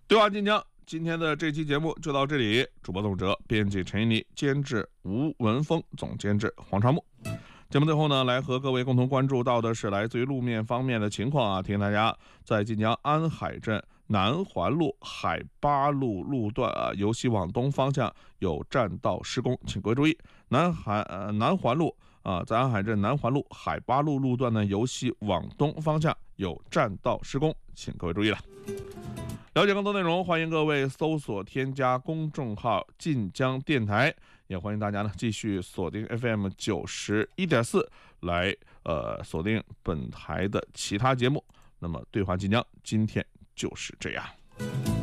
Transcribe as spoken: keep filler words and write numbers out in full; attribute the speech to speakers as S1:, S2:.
S1: 对话晋江，今天的这期节目就到这里。主播董哲，编辑陈一妮，监制吴文峰，总监制黄长木。节目最后呢，来和各位共同关注到的是来自于路面方面的情况啊。提醒大家，在晋江安海镇南环路海八路路段啊，由西往东方向有占道施工，请各位注意。南海呃南环路啊，在安海镇南环路海八路路段呢，由西往东方向有占道施工，请各位注意了。了解更多内容，欢迎各位搜索添加公众号晋江电台，也欢迎大家呢继续锁定 F M 九十一点四来呃锁定本台的其他节目。那么对话晋江今天就是这样。